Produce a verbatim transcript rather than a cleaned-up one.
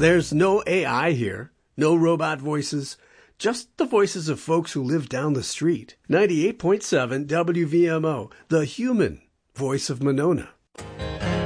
There's no A I here, no robot voices, just the voices of folks who live down the street. ninety-eight point seven W V M O, the human voice of Monona.